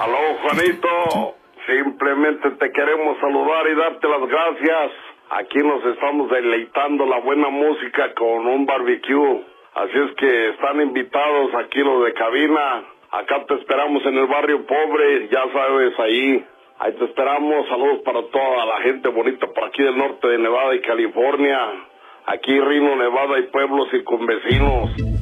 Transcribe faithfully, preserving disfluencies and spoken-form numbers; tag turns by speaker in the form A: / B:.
A: Aló, Juanito. Simplemente te queremos saludar y darte las gracias. Aquí nos estamos deleitando la buena música con un barbecue. Así es que están invitados aquí los de cabina. Acá te esperamos en el barrio pobre, ya sabes, ahí. Ahí te esperamos. Saludos para toda la gente bonita por aquí del norte de Nevada y California. Aquí Reno, Nevada y pueblos circunvecinos.